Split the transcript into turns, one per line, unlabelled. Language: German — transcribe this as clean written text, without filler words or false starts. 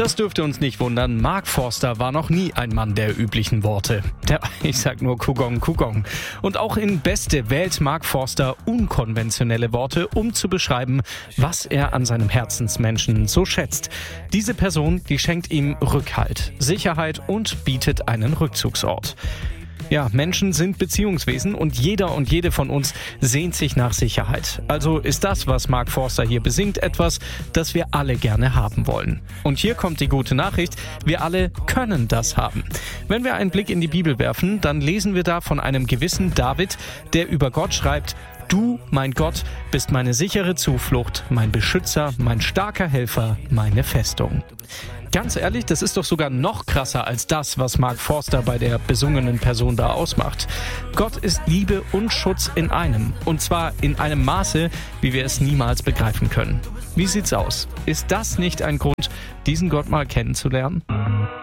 Das dürfte uns nicht wundern. Mark Forster war noch nie ein Mann der üblichen Worte. Ich sag nur Kugong, Kugong. Und auch in Beste wählt Mark Forster unkonventionelle Worte, um zu beschreiben, was er an seinem Herzensmenschen so schätzt. Diese Person, die schenkt ihm Rückhalt, Sicherheit und bietet einen Rückzugsort. Ja, Menschen sind Beziehungswesen und jeder und jede von uns sehnt sich nach Sicherheit. Also ist das, was Mark Forster hier besingt, etwas, das wir alle gerne haben wollen. Und hier kommt die gute Nachricht, wir alle können das haben. Wenn wir einen Blick in die Bibel werfen, dann lesen wir da von einem gewissen David, der über Gott schreibt: Du, mein Gott, bist meine sichere Zuflucht, mein Beschützer, mein starker Helfer, meine Festung. Ganz ehrlich, das ist doch sogar noch krasser als das, was Mark Forster bei der besungenen Person da ausmacht. Gott ist Liebe und Schutz in einem. Und zwar in einem Maße, wie wir es niemals begreifen können. Wie sieht's aus? Ist das nicht ein Grund, diesen Gott mal kennenzulernen?